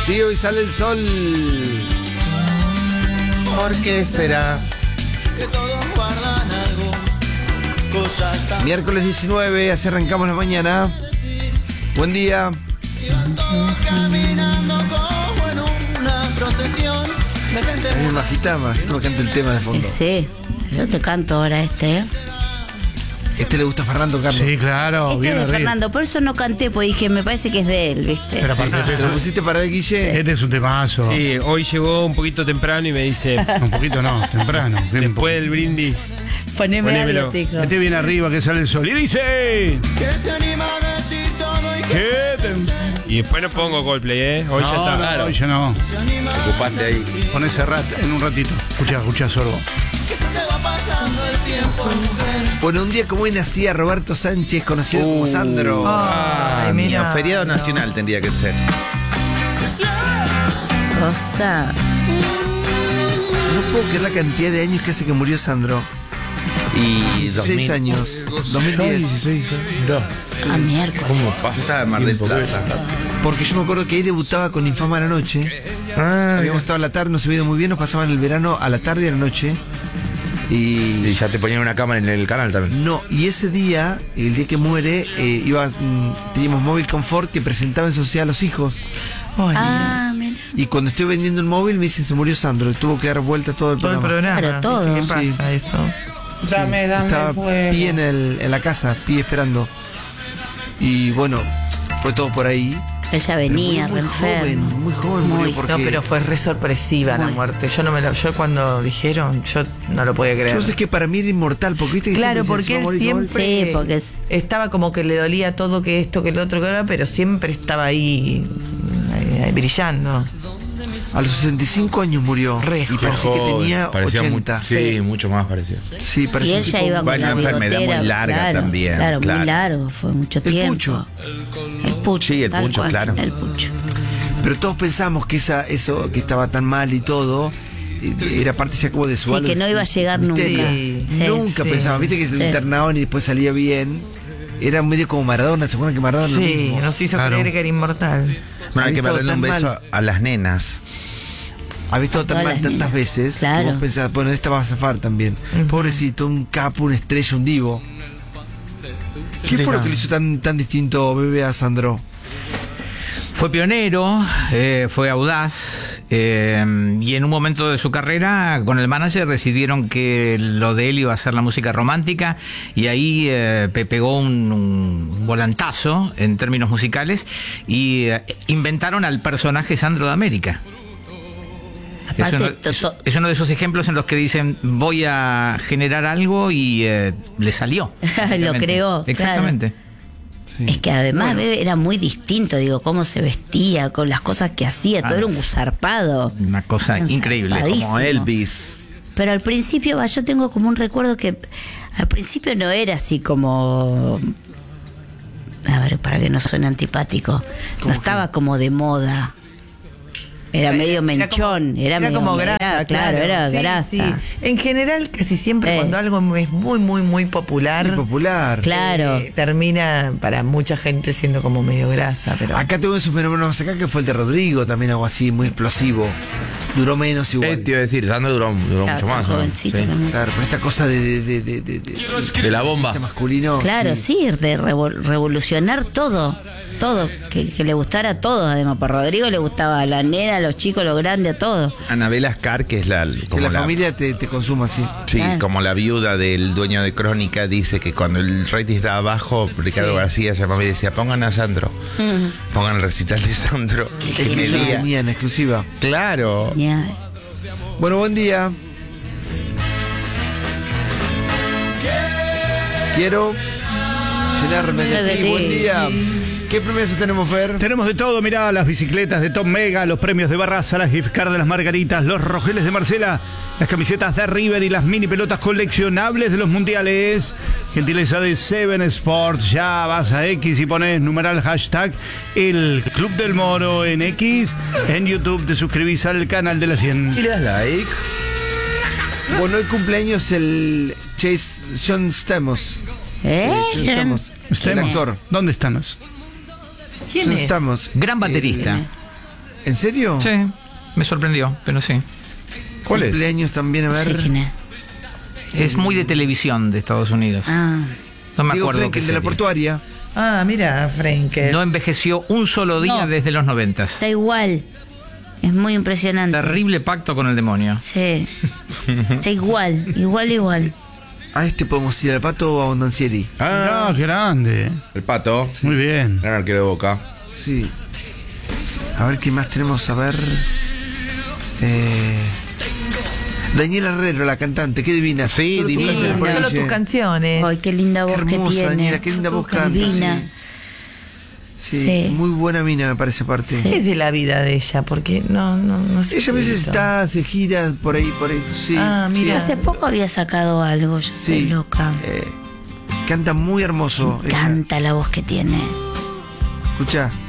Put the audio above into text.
Sí, hoy sale el sol. ¿Por qué será? Miércoles 19, así arrancamos la mañana. Buen día. Hay una gitana, no canta el tema de fondo. Sí, yo te canto ahora Este le gusta a Fernando, Carlos. Sí, claro, Este bien es de arriba. Fernando, por eso no canté, porque dije, me parece que es de él, ¿viste? Pero aparte de ¿Se lo eso, pusiste para el Guille? este es un temazo. Sí, hoy llegó un poquito temprano y me dice, Un poquito no, temprano. después del brindis, Poneme algo, Ponémelo. tico. Este viene arriba que sale el sol. Y dice. ¿Qué te... y después no pongo Coldplay, hoy ya está. No, hoy ya no. Ocupante ahí. Pon ese en un ratito. Escucha, Sorbo. Bueno, un día como hoy nacía Roberto Sánchez, conocido como Sandro. Ay, mira. Feriado nacional tendría que ser. Cosa. No puedo creer la cantidad de años que hace que murió Sandro. Y 6 años. 2010. A miércoles. ¿Cómo pasa? Estaba en Mar del Plata. Porque yo me acuerdo que ahí debutaba con Infama a la noche. Habíamos estado a la tarde, nos había ido muy bien, nos pasaban el verano a la tarde y a la noche. Y ya te ponían una cámara en el canal también. No, y ese día, el día que muere, teníamos Móvil Confort que presentaba en sociedad a los hijos. Ah, mira. Y cuando estoy vendiendo el móvil me dicen se murió Sandro. Y tuvo que dar vuelta todo el programa. Pero todo. ¿Qué pasa eso? Dame Estaba fuego. Pi en la casa, Pi esperando. Y bueno, fue todo por ahí. Ella venía, re enferma. Muy joven murió porque... No, pero fue re sorpresiva la Muy. muerte. Yo cuando dijeron, yo no lo podía creer. Yo sé que para mí era inmortal, porque viste que Claro, siempre porque se él va a morir, siempre Sí, porque estaba como que le dolía todo, que esto, que el otro, que ahora, pero siempre estaba ahí brillando. A los 65 años murió. Re y parecía que tenía Parecía 80. sí, mucho más parecía. Sí, y parecía él un ya tipo- iba con Bueno, la una enfermedad bigotera, muy larga claro, también, Claro, claro. muy largo, fue mucho El tiempo. Pucho. El Pucho. Sí, el tal Pucho, cual, claro. El Pucho. Pero todos pensamos que eso que estaba tan mal y todo era parte ya como de su Sí, algo, que no de iba a su llegar misterio. nunca. Sí. Nunca sí. pensaba, viste que se lo Sí. internaban y después salía bien. Era medio como Maradona, ¿se acuerdan que Maradona lo Sí, mismo? nos hizo Claro. creer que era inmortal. Bueno, hay que Había darle un estado tan beso a las nenas. Ha visto tan Todas mal las tantas nenas. veces. Claro. Que vos pensás, bueno, esta va a zafar también. Pobrecito, un capo, una estrella, un divo. ¿Qué fue lo que le hizo tan distinto Bebe a Sandro? Fue pionero, fue audaz, y en un momento de su carrera con el manager decidieron que lo de él iba a ser la música romántica, y ahí pegó un volantazo en términos musicales y inventaron al personaje Sandro de América. Es uno, Aparte, es uno de esos ejemplos en los que dicen voy a generar algo y le salió. Lo creó, Exactamente. Sí. Es que además Bebe era muy distinto, digo, cómo se vestía, con las cosas que hacía, todo era un zarpado. Una cosa increíble. zarpadísimo. Como Elvis. Pero al principio, yo tengo como un recuerdo que al principio no era así como... A ver, para que no suene antipático. No estaba como de moda. Era medio menchón. Era medio como grasa, claro, era Sí, grasa. sí. En general, casi siempre cuando algo es muy, muy, muy popular, Muy popular. Claro. termina para mucha gente siendo como medio grasa. Pero Acá tuve un fenómeno más acá que fue el de Rodrigo, también algo así, muy explosivo. Duró menos igual. Te iba a decir, Sandro duró Claro, mucho más, tan ¿no? jovencito Sí. también. Claro, pero esta cosa de De la bomba. este masculino. Claro, sí, de revolucionar todo, que le gustara a todos, además, para Rodrigo le gustaba a la nena, a los chicos, a los grandes, a todos. Anabela Ascar, que es Que como la familia te consuma así. Sí, Claro. como la viuda del dueño de Crónica, dice que cuando el rating estaba abajo, Ricardo García llamaba y decía, pongan a Sandro, pongan el recital de Sandro. Es que ellos Medía. tenían exclusiva. Claro. Ya. Bueno, buen día. Quiero llenarme de ti. Buen día. ¿Qué premios tenemos, Fer? Tenemos de todo, mirá, las bicicletas de Top Mega, los premios de Barraza, las gift cards de las Margaritas, los rojeles de Marcela, las camisetas de River y las mini pelotas coleccionables de los mundiales. Gentileza de Seven Sports. Ya vas a X y pones numeral hashtag el Club del Moro en X. En YouTube te suscribís al canal de la 100. Y le das like. Bueno, hoy cumpleaños el John Stamos. John Stamos. El Estemos. actor. ¿Dónde estamos? ¿quién John es? Stamos. Gran baterista. ¿En serio? Sí, me sorprendió, pero sí. ¿Cuál es? Cumpleaños también, a No sé ver. quién es. Es muy de televisión de Estados Unidos. Ah, No me Diego acuerdo Frenkel, qué de la serie. portuaria. Ah, mira, Frenkel. No envejeció un solo día No. desde los 90. está igual. Es muy impresionante. Terrible pacto con el demonio. Sí. Está igual. A este podemos ir al Pato o a Bondancieri. Ah, qué grande. El Pato. Muy bien. Gran arquero de Boca. Sí. A ver qué más tenemos. A ver. Daniela Herrero, la cantante, qué divina. Sí, Solo tus divina. canciones por Solo ella. tus canciones. Ay, qué linda voz Qué hermosa, que tiene. Daniela, qué linda voz canta. Divina. Sí, Sí. muy buena mina me parece aparte. ¿Qué es de la vida de ella? Porque no sé. Ella a veces esto. se gira por ahí, sí. Ah, sí. mira. Hace poco había sacado algo, yo estoy Sí. loca. Canta muy hermoso. Canta la voz que tiene. Escucha.